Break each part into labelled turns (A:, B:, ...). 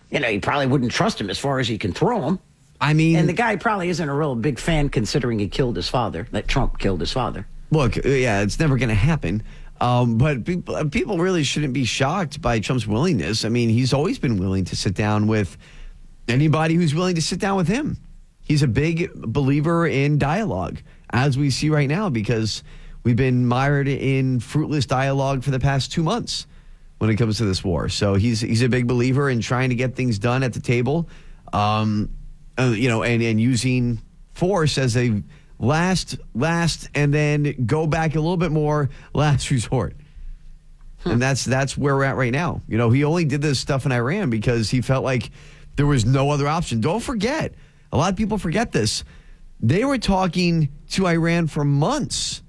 A: he probably wouldn't trust him as far as he can throw him.
B: I mean,
A: and the guy probably isn't a real big fan considering he killed his father, that Trump killed his father.
B: Look, yeah, it's never going to happen. But people really shouldn't be shocked by Trump's willingness. I mean, he's always been willing to sit down with anybody who's willing to sit down with him. He's a big believer in dialogue, as we see right now, because we've been mired in fruitless dialogue for the past 2 months when it comes to this war. So he's a big believer in trying to get things done at the table, and using force as a last, and then go back a little bit more last resort. And that's where we're at right now. He only did this stuff in Iran because he felt like there was no other option. Don't forget, a lot of people forget this. They were talking to Iran for months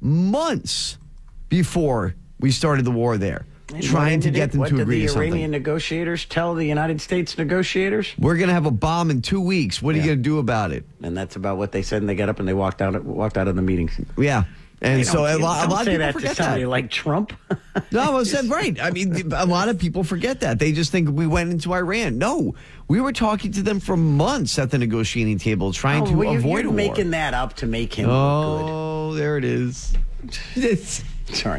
B: before we started the war there, trying to get them to agree to something. What did the Iranian negotiators tell the United States negotiators? We're going to have a bomb in 2 weeks. What are you going to do about it? And that's about what they said, and they got up and they walked out of the meeting. Yeah. And so a lot of people forget that. Like Trump? No, I said right. I mean, a lot of people forget that. They just think we went into Iran. No, we were talking to them for months at the negotiating table, trying to avoid a war. You're making that up to make him look good. Oh, there it is. Sorry.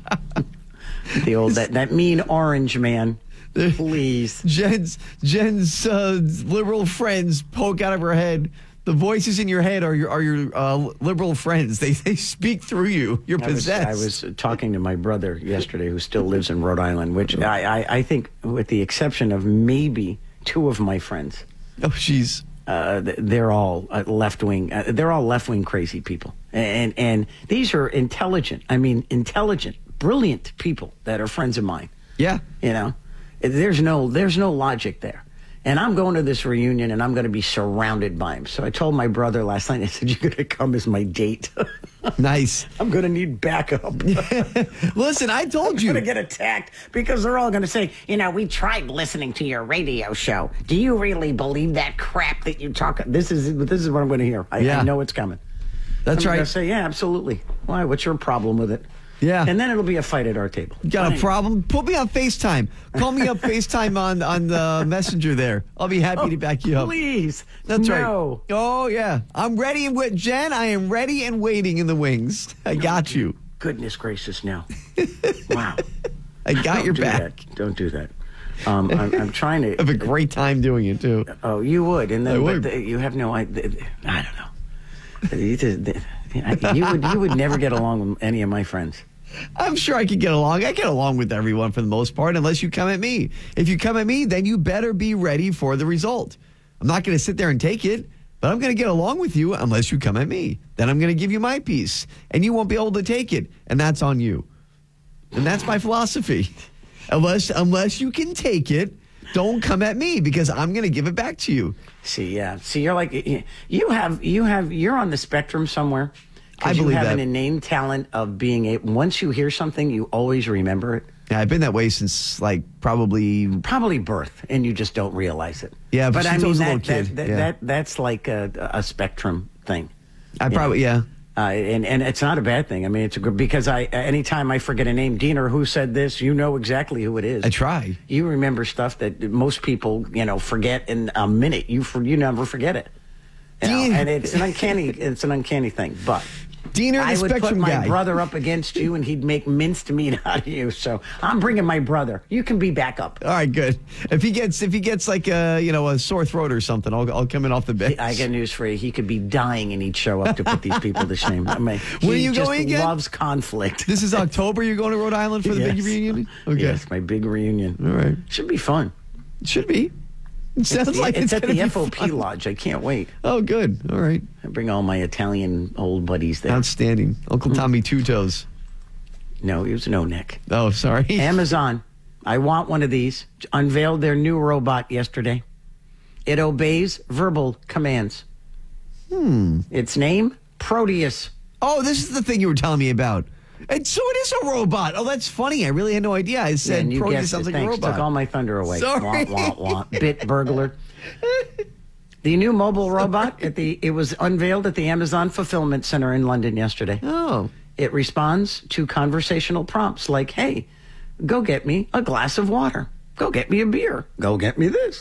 B: The old that mean orange man. Please. Jen's liberal friends poke out of her head. The voices in your head are your liberal friends. They speak through you. You're possessed. I was talking to my brother yesterday, who still lives in Rhode Island, which I think, with the exception of maybe 2 of my friends. Oh, jeez. They're all left wing. They're all left wing crazy people, and these are intelligent, brilliant people that are friends of mine. Yeah. There's no logic there. And I'm going to this reunion, and I'm going to be surrounded by him. So I told my brother last night, I said, you're going to come as my date. Nice. I'm going to need backup. Listen, I told you. I'm going to get attacked because they're all going to say, we tried listening to your radio show. Do you really believe that crap that you talk? This is what I'm going to hear. I know it's coming. That's right. I'm going to say, yeah, absolutely. Why? What's your problem with it? Yeah. And then it'll be a fight at our table. Got a problem? Put me on FaceTime. Call me up FaceTime on the messenger there. I'll be happy to back you up. Please. That's right. Oh, yeah. I'm ready and with Jen. I am ready and waiting in the wings. I got you. Goodness gracious, now. Wow. I got your back. Don't do that. I'm trying to have a great time doing it too. Oh, you would, and then you have no idea. I don't know. You would never get along with any of my friends. I'm sure I could get along. I get along with everyone for the most part, unless you come at me. If you come at me, then you better be ready for the result. I'm not going to sit there and take it, but I'm going to get along with you unless you come at me. Then I'm going to give you my piece, and you won't be able to take it, and that's on you. And that's my philosophy. Unless you can take it, don't come at me, because I'm going to give it back to you. See, you're like you're on the spectrum somewhere. I believe that. You have an innate talent of being once you hear something, you always remember it. Yeah, I've been that way since probably birth, and you just don't realize it. Yeah, but I mean, a little kid. That's like a spectrum thing. And it's not a bad thing. I mean, it's because anytime I forget a name, Diener, who said this, you know exactly who it is. I try. You remember stuff that most people, forget in a minute. You never forget it. And it's an uncanny thing. But Diener, I would put my brother up against you, and he'd make minced meat out of you. So I'm bringing my brother. You can be backup. All right, good. If he gets like a sore throat or something, I'll come in off the bench. I got news for you. He could be dying, and he'd show up to put these people to shame. I mean, where are you going again? He loves conflict. This is October. You're going to Rhode Island for the big reunion? Okay. Yes, my big reunion. All right. Should be fun. It should be. It sounds like it's at the FOP Lodge. I can't wait. Oh, good. All right. I bring all my Italian old buddies there. Outstanding. Uncle Tommy Two Toes. No, he was no neck. Oh, sorry. Amazon. I want one of these. Unveiled their new robot yesterday. It obeys verbal commands. Its name? Proteus. Oh, this is the thing you were telling me about. And so it is a robot. Oh, that's funny. I really had no idea. I said Proteus sounds like a robot. Took all my thunder away. Sorry. Wah, wah, wah. Bit burglar. The new mobile robot, it was unveiled at the Amazon Fulfillment Center in London yesterday. Oh. It responds to conversational prompts like, hey, go get me a glass of water. Go get me a beer. Go get me this.